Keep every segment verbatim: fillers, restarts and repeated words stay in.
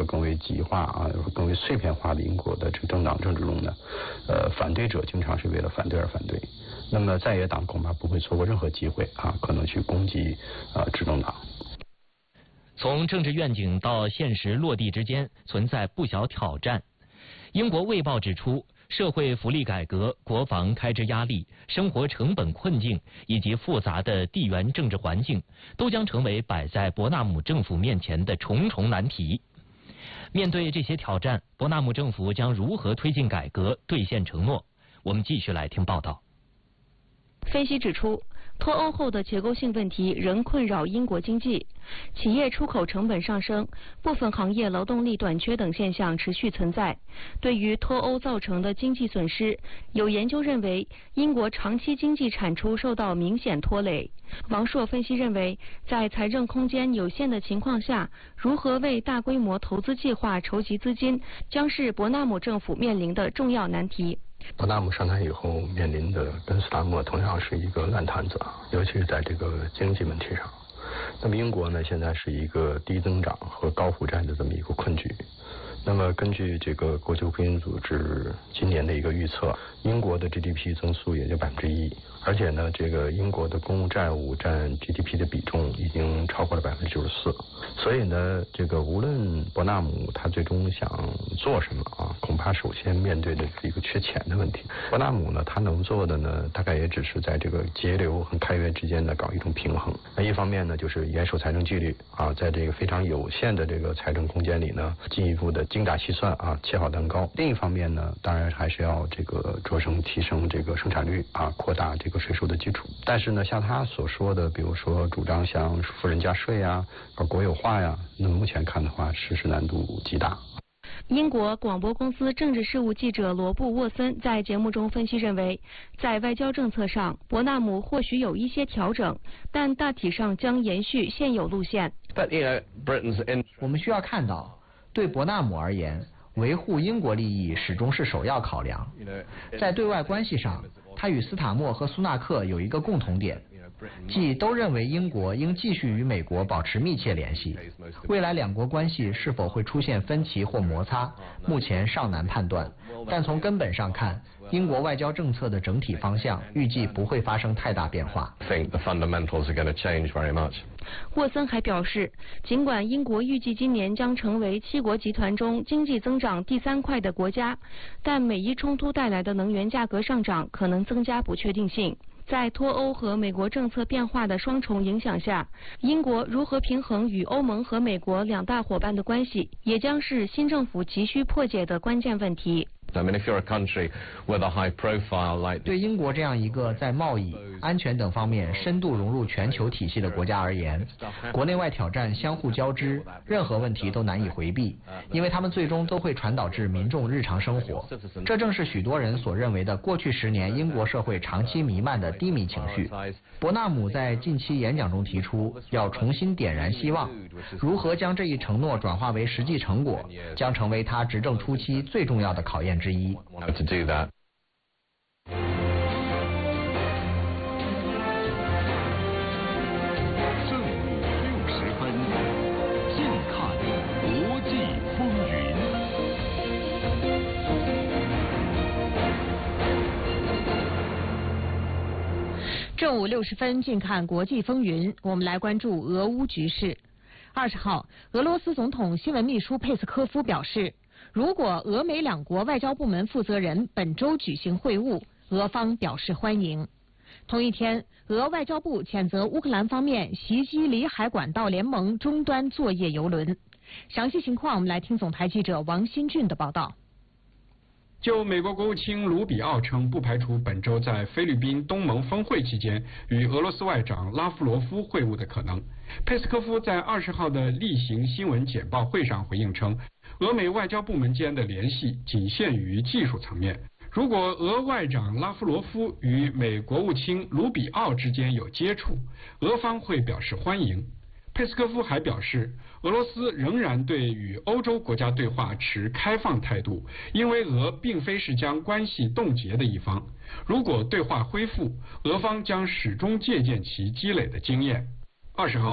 个更为极化啊、更为碎片化的英国的这个政党政治中呢，呃，反对者经常是为了反对而反对。那么在野党恐怕不会错过任何机会啊，可能去攻击啊执政党。 从政治愿景到现实落地之间存在不小挑战。英国《卫报》指出，社会福利改革、国防开支压力、生活成本困境以及复杂的地缘政治环境，都将成为摆在伯纳姆政府面前的重重难题。面对这些挑战，伯纳姆政府将如何推进改革、兑现承诺？我们继续来听报道。 分析指出，脱欧后的结构性问题仍困扰英国经济，企业出口成本上升，部分行业劳动力短缺等现象持续存在。对于脱欧造成的经济损失，有研究认为，英国长期经济产出受到明显拖累。王硕分析认为，在财政空间有限的情况下，如何为大规模投资计划筹集资金，将是伯纳姆政府面临的重要难题。 伯纳姆上台以后面临的跟斯达默同样是一个烂摊子啊，尤其是在这个经济问题上。那么英国呢，现在是一个低增长和高负债的这么一个困局。那么根据这个国际货币组织今年的一个预测，英国的 G D P 增速也就百分之一，而且呢，这个英国的公共债务占 G D P 的比重已经超过了百分之九十四。所以呢，这个无论伯纳姆他最终想做什么啊，恐怕首先面对的是一个缺钱的问题。伯纳姆呢，他能做的呢，大概也只是在这个节流和开源之间呢搞一种平衡。那一方面呢，就是严守财政纪律啊，在这个非常有限的这个财政空间里呢，进一步的精打细算啊，切好蛋糕。另一方面呢，当然还是要这个着声提升这个生产率啊，扩大这个税收的基础。但是呢，像他所说的，比如说主张像富人加税啊，搞国有化呀，那么目前看的话，实施难度极大。 英国广播公司政治事务记者罗布·沃森在节目中分析认为，在外交政策上，伯纳姆或许有一些调整，但大体上将延续现有路线。 我们需要看到，对伯纳姆而言，维护英国利益始终是首要考量。在对外关系上，他与斯塔默和苏纳克有一个共同点，即都认为英国应继续与美国保持密切联系。未来两国关系是否会出现分歧或摩擦，目前尚难判断。但从根本上看，英国外交政策的整体方向预计不会发生太大变化。 沃森还表示，尽管英国预计今年将成为七国集团中经济增长第三快的国家，但美伊冲突带来的能源价格上涨可能增加不确定性。在脱欧和美国政策变化的双重影响下，英国如何平衡与欧盟和美国两大伙伴的关系，也将是新政府急需破解的关键问题。 对英国这样一个在贸易、安全等方面深度融入全球体系的国家而言，国内外挑战相互交织，任何问题都难以回避，因为他们最终都会传导至民众日常生活。这正是许多人所认为的过去十年英国社会长期弥漫的低迷情绪。伯纳姆在近期演讲中提出，要重新点燃希望，如何将这一承诺转化为实际成果，将成为他执政初期最重要的考验之一。 To do that. 正午六十分，近看国际风云。 正午六十分，近看国际风云。我们来关注俄乌局势。二十号，俄罗斯总统新闻秘书佩斯科夫表示，如果俄美两国外交部门负责人本周举行会晤，俄方表示欢迎。同一天，俄外交部谴责乌克兰方面袭击里海管道联盟终端作业油轮。详细情况，我们来听总台记者王新俊的报道。 就美国国务卿卢比奥称，不排除本周在菲律宾东盟峰会期间与俄罗斯外长拉夫罗夫会晤的可能。佩斯科夫在二十号的例行新闻简报会上回应称，俄美外交部门间的联系仅限于技术层面。如果俄外长拉夫罗夫与美国务卿卢比奥之间有接触，俄方会表示欢迎。佩斯科夫还表示，俄罗斯仍然对与欧洲国家对话持开放态度，因为俄并非是将关系冻结的一方。如果对话恢复，俄方将始终借鉴其积累的经验。二十号，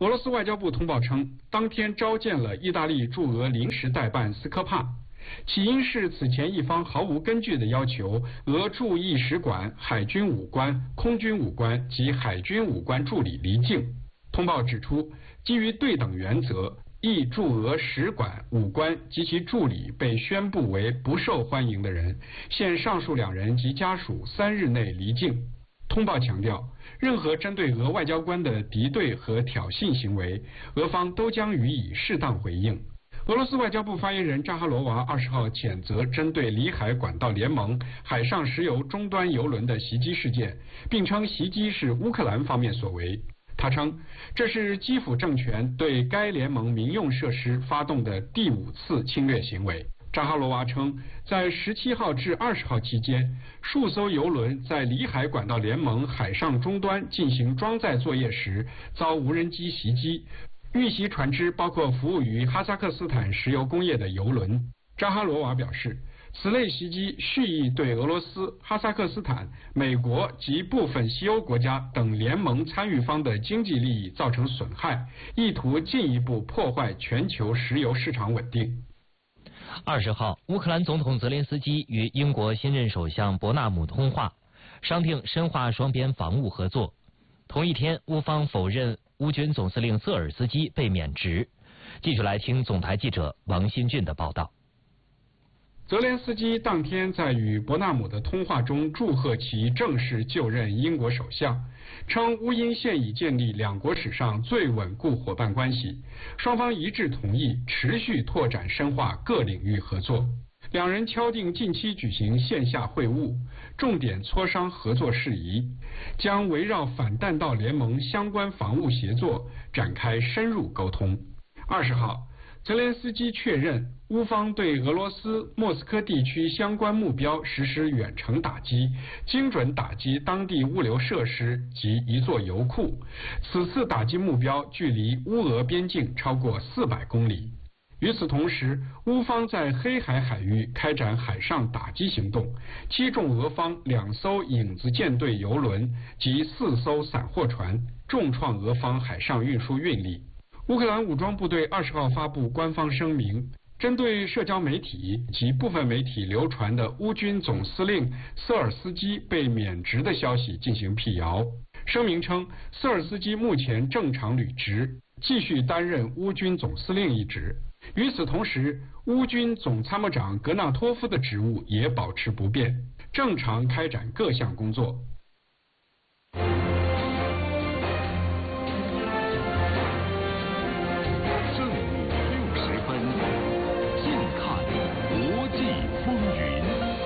俄罗斯外交部通报称，当天召见了意大利驻俄临时代办斯科帕，起因是此前一方毫无根据的要求俄驻意使馆、海军武官、空军武官及海军武官助理离境。通报指出，基于对等原则，意驻俄使馆、武官及其助理被宣布为不受欢迎的人，现上述两人及家属三日内离境。通报强调，任何针对俄外交官的敌对和挑衅行为，俄方都将予以适当回应。俄罗斯外交部发言人扎哈罗娃二十号谴责针对里海管道联盟海上石油终端油轮的袭击事件，并称袭击是乌克兰方面所为。他称，这是基辅政权对该联盟民用设施发动的第五次侵略行为。扎哈罗娃称，在十七号至二十号期间，数艘油轮在里海管道联盟海上终端进行装载作业时，遭无人机袭击。遇袭船只包括服务于哈萨克斯坦石油工业的油轮。扎哈罗娃表示，此类袭击蓄意对俄罗斯、哈萨克斯坦、美国及部分西欧国家等联盟参与方的经济利益造成损害，意图进一步破坏全球石油市场稳定。 二十号，乌克兰总统泽连斯基与英国新任首相伯纳姆通话，商定深化双边防务合作。同一天，乌方否认乌军总司令瑟尔斯基被免职。继续来听总台记者王新俊的报道。 泽连斯基当天在与伯纳姆的通话中祝贺其正式就任英国首相，称乌英现已建立两国史上最稳固伙伴关系，双方一致同意持续拓展深化各领域合作。两人敲定近期举行线下会晤，重点磋商合作事宜，将围绕反弹道联盟相关防务协作展开深入沟通。二十号，泽连斯基确认乌方对俄罗斯莫斯科地区相关目标实施远程打击，精准打击当地物流设施及一座油库。此次打击目标距离乌俄边境超过四百公里。与此同时，乌方在黑海海域开展海上打击行动，击中俄方两艘影子舰队油轮及四艘散货船，重创俄方海上运输运力。乌克兰武装部队二十号发布官方声明，针对社交媒体及部分媒体流传的乌军总司令瑟尔斯基被免职的消息进行辟谣。声明称，瑟尔斯基目前正常履职，继续担任乌军总司令一职。与此同时，乌军总参谋长格纳托夫的职务也保持不变，正常开展各项工作。 正午六十分，近看国际风云。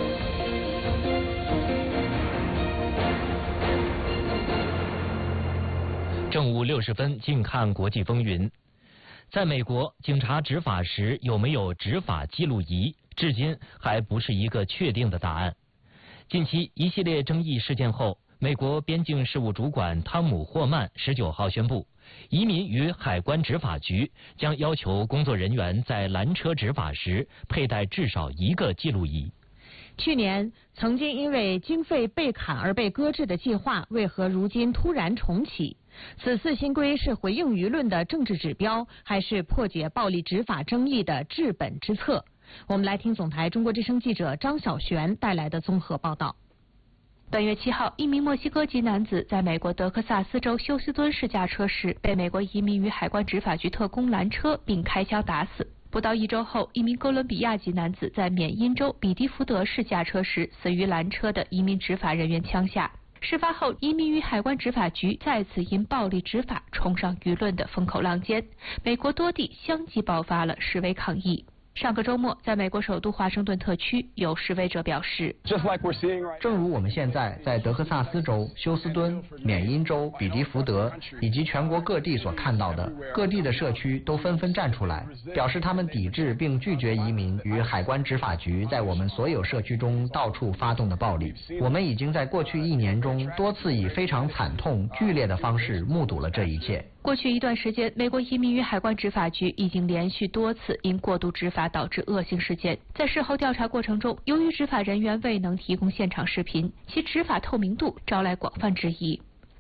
正午六十分，近看国际风云。在美国，警察执法时有没有执法记录仪，至今还不是一个确定的答案。近期一系列争议事件后，美国边境事务主管汤姆·霍曼十九号宣布，移民与海关执法局将要求工作人员在拦车执法时佩戴至少一个记录仪。 去年曾经因为经费被砍而被搁置的计划，为何如今突然重启？此次新规是回应舆论的政治指标，还是破解暴力执法争议的治本之策？我们来听总台中国之声记者张小璇带来的综合报道。 本月七号，一名墨西哥籍男子在美国德克萨斯州休斯敦市驾车时，被美国移民与海关执法局特工拦车并开枪打死。不到一周后，一名哥伦比亚籍男子在缅因州比迪福德市驾车时，死于拦车的移民执法人员枪下。事发后，移民与海关执法局再次因暴力执法冲上舆论的风口浪尖，美国多地相继爆发了示威抗议。上个周末，在美国首都华盛顿特区，有示威者表示， 正如我们现在在德克萨斯州、休斯敦、缅因州、比迪福德以及全国各地所看到的，各地的社区都纷纷站出来，表示他们抵制并拒绝移民与海关执法局在我们所有社区中到处发动的暴力。我们已经在过去一年中多次以非常惨痛、剧烈的方式目睹了这一切。 过去一段时间，美国移民与海关执法局已经连续多次因过度执法导致恶性事件。在事后调查过程中，由于执法人员未能提供现场视频，其执法透明度招来广泛质疑。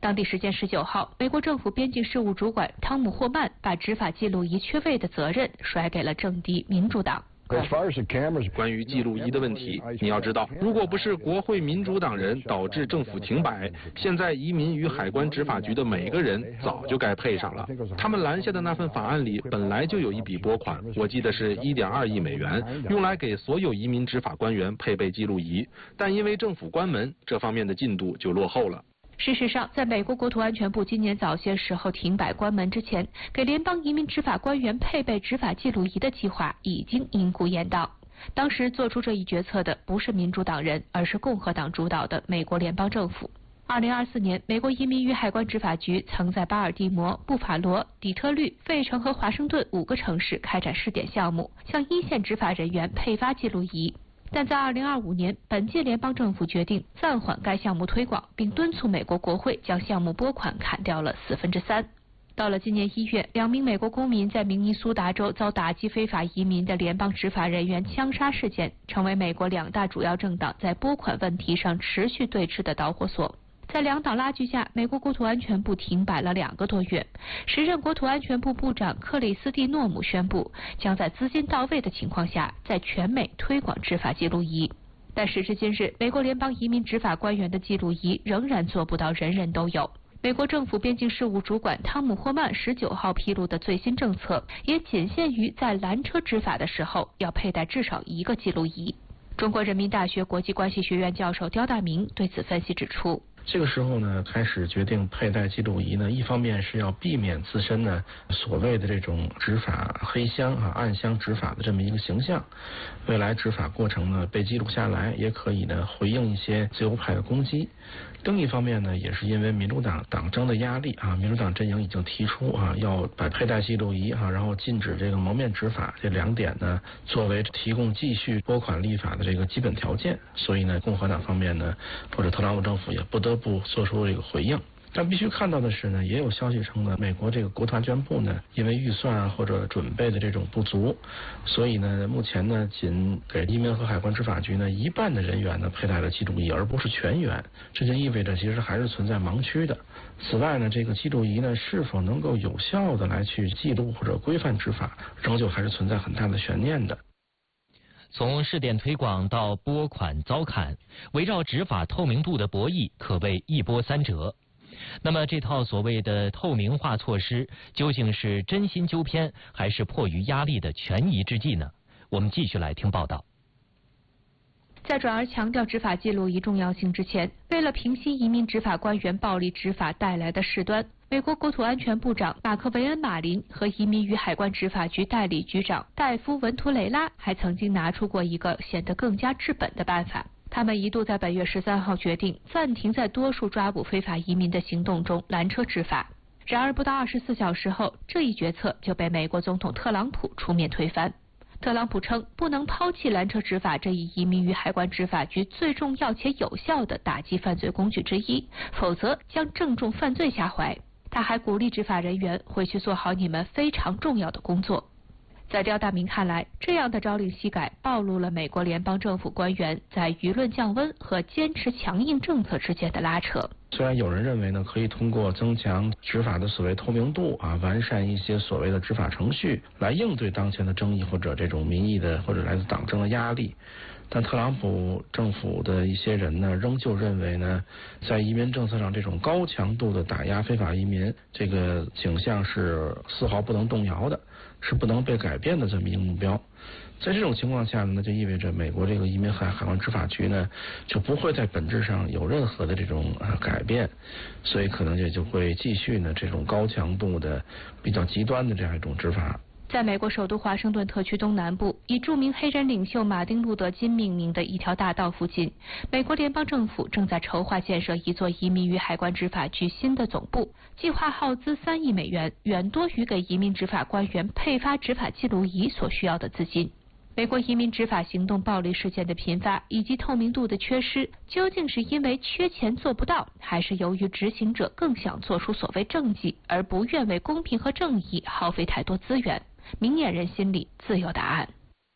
当地时间十九号，美国政府边境事务主管汤姆·霍曼把执法记录仪缺位的责任甩给了政敌民主党。 关于记录仪的问题，你要知道，如果不是国会民主党人导致政府停摆，现在移民与海关执法局的每个人早就该配上了。他们拦下的那份法案里本来就有一笔拨款，我记得是一点二亿美元，用来给所有移民执法官员配备记录仪，但因为政府关门，这方面的进度就落后了。 事实上，在美国国土安全部今年早些时候停摆关门之前，给联邦移民执法官员配备执法记录仪的计划已经因故延宕。当时做出这一决策的不是民主党人，而是共和党主导的美国联邦政府。二零二四年，美国移民与海关执法局曾在巴尔的摩、布法罗、底特律、费城和华盛顿五个城市开展试点项目，向一线执法人员配发记录仪。但在二零二五年，本届联邦政府决定暂缓该项目推广，并敦促美国国会将项目拨款砍掉了四分之三。到了今年一月，两名美国公民在明尼苏达州遭打击非法移民的联邦执法人员枪杀事件，成为美国两大主要政党在拨款问题上持续对峙的导火索。在两党拉锯下，美国国土安全部停摆了两个多月。时任国土安全部部长克里斯蒂诺姆宣布，将在资金到位的情况下，在全美推广执法记录仪。但时至今日，美国联邦移民执法官员的记录仪仍然做不到人人都有。美国政府边境事务主管汤姆·霍曼十九号披露的最新政策，也仅限于在拦车执法的时候要佩戴至少一个记录仪。中国人民大学国际关系学院教授刁大明对此分析指出， 这个时候呢，开始决定佩戴记录仪呢，一方面是要避免自身呢所谓的这种执法黑箱啊、暗箱执法的这么一个形象，未来执法过程呢被记录下来，也可以呢回应一些自由派的攻击。另一方面呢，也是因为民主党党争的压力啊，民主党阵营已经提出啊，要把佩戴记录仪啊，然后禁止这个蒙面执法这两点呢，作为提供继续拨款立法的这个基本条件。所以呢，共和党方面呢，或者特朗普政府也不得不做出这个回应。但必须看到的是呢，也有消息称呢，美国这个国土安全部呢，因为预算啊或者准备的这种不足，所以呢，目前呢，仅给移民和海关执法局呢一半的人员呢佩戴了记录仪，而不是全员。这就意味着其实还是存在盲区的。此外呢，这个记录仪呢是否能够有效的来去记录或者规范执法，仍旧还是存在很大的悬念的。 从试点推广到拨款遭砍，围绕执法透明度的博弈可谓一波三折。那么这套所谓的透明化措施，究竟是真心纠偏，还是迫于压力的权宜之计呢？我们继续来听报道。 在转而强调执法记录仪重要性之前，为了平息移民执法官员暴力执法带来的事端，美国国土安全部长马克维恩·马林和移民与海关执法局代理局长戴夫·文图雷拉还曾经拿出过一个显得更加治本的办法。他们一度在本月十三号决定暂停在多数抓捕非法移民的行动中拦车执法。然而不到二十四小时后，这一决策就被美国总统特朗普出面推翻。特朗普称不能抛弃拦车执法这一移民与海关执法局最重要且有效的打击犯罪工具之一，否则将正中犯罪下怀。他还鼓励执法人员回去做好你们非常重要的工作。在刁大明看来，这样的朝令夕改暴露了美国联邦政府官员在舆论降温和坚持强硬政策之间的拉扯。 虽然有人认为呢，可以通过增强执法的所谓透明度啊，完善一些所谓的执法程序，来应对当前的争议或者这种民意的或者来自党争的压力。但特朗普政府的一些人呢，仍旧认为呢，在移民政策上这种高强度的打压非法移民这个景象是丝毫不能动摇的，是不能被改变的这么一个目标。在这种情况下呢，就意味着美国这个移民海海关执法局呢，就不会在本质上有任何的这种呃改变，所以可能也就会继续呢这种高强度的、比较极端的这样一种执法。 在美国首都华盛顿特区东南部，以著名黑人领袖马丁·路德·金命名的一条大道附近，美国联邦政府正在筹划建设一座移民与海关执法局新的总部，计划耗资三亿美元，远多于给移民执法官员配发执法记录仪所需要的资金。美国移民执法行动暴力事件的频发以及透明度的缺失，究竟是因为缺钱做不到，还是由于执行者更想做出所谓政绩，而不愿为公平和正义耗费太多资源？明眼人心里自有答案。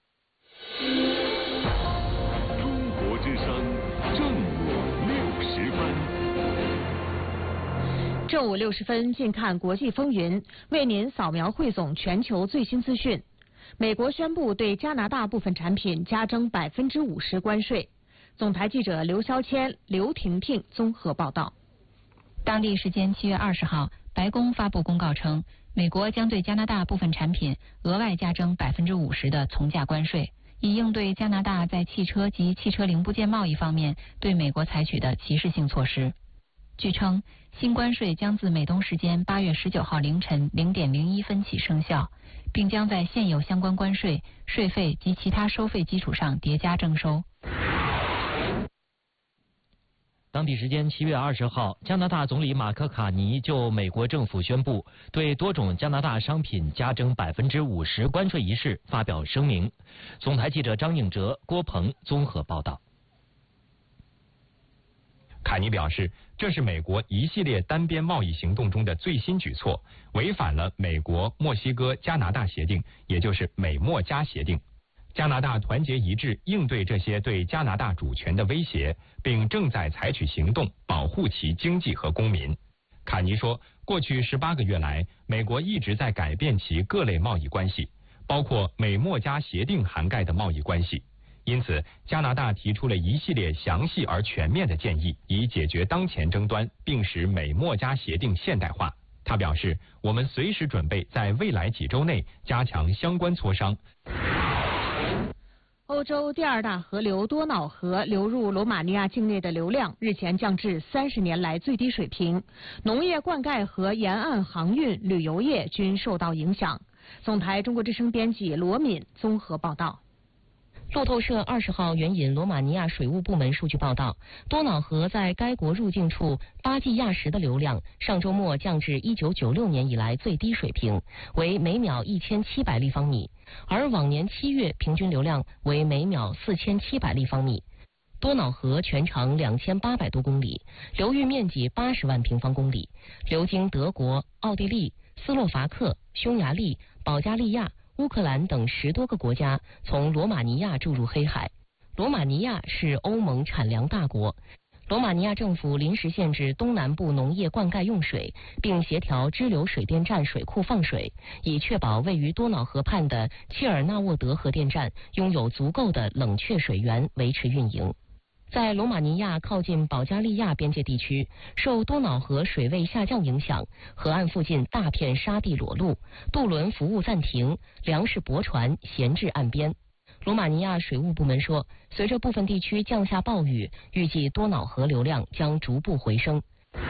中国之声正午六时分。 正午六十分，近看国际风云，为您扫描汇总全球最新资讯。美国宣布对加拿大部分产品加征百分之五十关税。总台记者刘肖谦、刘婷婷综合报道。 当地时间七月二十号，白宫发布公告称，美国将对加拿大部分产品额外加征百分之五十的从价关税，以应对加拿大在汽车及汽车零部件贸易方面对美国采取的歧视性措施。据称，新关税将自美东时间八月十九号凌晨零点零一分起生效，并将在现有相关关税、税费及其他收费基础上叠加征收。 当地时间七月二十号，加拿大总理马克卡尼就美国政府宣布对多种加拿大商品加征百分之五十关税一事发表声明。总台记者张应哲、郭鹏综合报道。 卡尼表示，这是美国一系列单边贸易行动中的最新举措，违反了美国、墨西哥、加拿大协定，也就是美墨加协定。加拿大团结一致应对这些对加拿大主权的威胁，并正在采取行动保护其经济和公民。卡尼说，过去十八个月来，美国一直在改变其各类贸易关系，包括美墨加协定涵盖的贸易关系。因此，加拿大提出了一系列详细而全面的建议，以解决当前争端，并使美墨加协定现代化。他表示，我们随时准备在未来几周内加强相关磋商。 欧洲第二大河流多瑙河流入罗马尼亚境内的流量日前降至三十年来最低水平，农业灌溉和沿岸航运、旅游业均受到影响。总台中国之声编辑罗敏综合报道。 路透社二十号援引罗马尼亚水务部门数据报道，多瑙河在该国入境处巴季亚什的流量上周末降至一九九六年以来最低水平，为每秒一千七百立方米，而往年七月平均流量为每秒四千七百立方米。多瑙河全长两千八百多公里，流域面积八十万平方公里，流经德国、奥地利、斯洛伐克、匈牙利、保加利亚、乌克兰等十多个国家从罗马尼亚注入黑海。罗马尼亚是欧盟产粮大国，罗马尼亚政府临时限制东南部农业灌溉用水，并协调支流水电站水库放水，以确保位于多瑙河畔的切尔纳沃德核电站拥有足够的冷却水源维持运营。在罗马尼亚靠近保加利亚边界地区，受多瑙河水位下降影响，河岸附近大片沙地裸露，渡轮服务暂停，粮食驳船闲置岸边。罗马尼亚水务部门说，随着部分地区降下暴雨，预计多瑙河流量将逐步回升。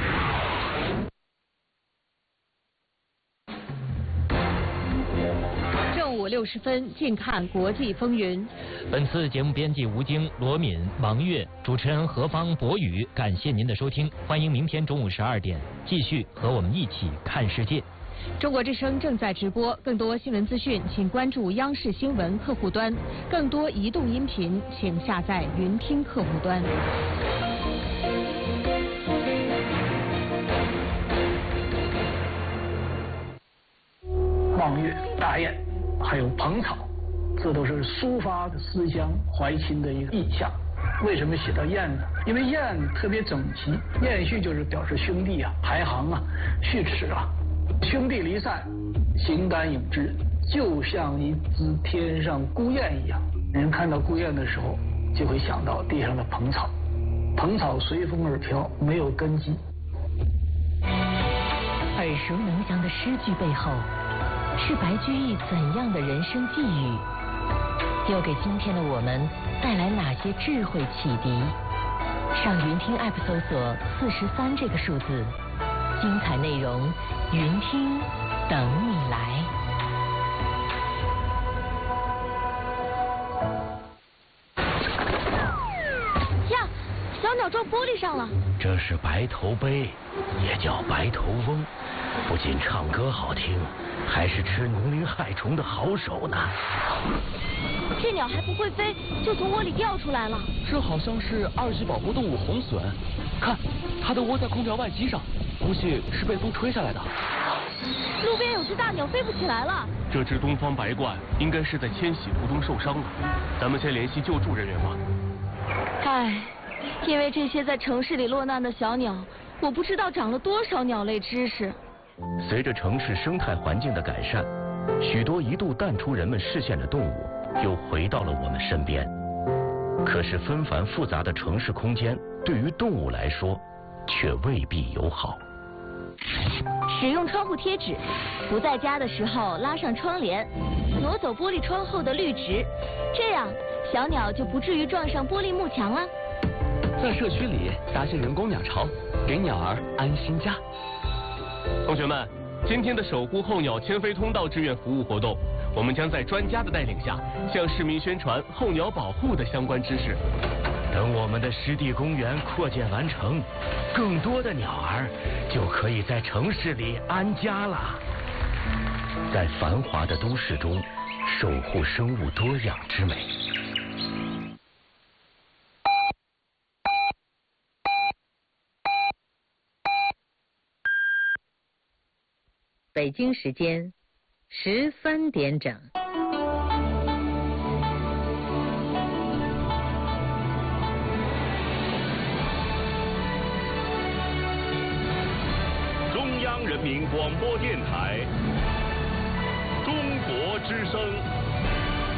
六十分，近看国际风云。 本次节目编辑吴京、罗敏、王悦，主持人何方、博宇。感谢您的收听，欢迎明天中午十二点继续和我们一起看世界。 中国之声正在直播，更多新闻资讯，请关注央视新闻客户端；更多移动音频，请下载云听客户端。 望月、大雁，还有蓬草，这都是抒发的思乡怀亲的一个意象。为什么写到雁呢？因为雁特别整齐，雁序就是表示兄弟啊、排行啊、序齿啊。兄弟离散，形单影只，就像一只天上孤雁一样。人看到孤雁的时候，就会想到地上的蓬草，蓬草随风而飘，没有根基。 耳熟能详的诗句背后，是白居易怎样的人生际遇？又给今天的我们带来哪些智慧启迪？上云听 App 搜索四十三这个数字，精彩内容云听等你来。 呀，小鸟撞玻璃上了。 这是白头鹎，也叫白头翁，不仅唱歌好听，还是吃农林害虫的好手呢。 这鸟还不会飞，就从窝里掉出来了。 这好像是二级保护动物红隼，看，它的窝在空调外机上，估计是被风吹下来的。 路边有只大鸟飞不起来了。 这只东方白鹳应该是在迁徙途中受伤了，咱们先联系救助人员吧。 唉，因为这些在城市里落难的小鸟， 我不知道长了多少鸟类知识。 随着城市生态环境的改善，许多一度淡出人们视线的动物又回到了我们身边。可是纷繁复杂的城市空间对于动物来说却未必友好。 使用窗户贴纸，不在家的时候拉上窗帘，挪走玻璃窗后的绿植，这样小鸟就不至于撞上玻璃幕墙了。 在社区里搭些人工鸟巢，给鸟儿安心家。同学们，今天的守护候鸟迁飞通道志愿服务活动，我们将在专家的带领下，向市民宣传候鸟保护的相关知识。 等我们的湿地公园扩建完成，更多的鸟儿就可以在城市里安家了。在繁华的都市中，守护生物多样之美。 北京时间十三点整。 中央人民广播电台。